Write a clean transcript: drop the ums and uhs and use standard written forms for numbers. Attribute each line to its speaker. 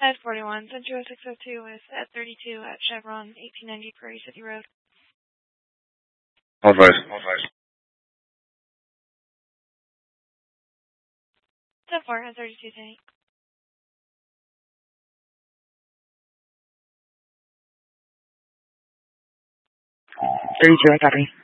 Speaker 1: At 41, Central 602 with at 32 at Chevron, 1890 Prairie City Road.
Speaker 2: All advice.
Speaker 1: 10-4 at 32 Tank.
Speaker 3: 32, I copy.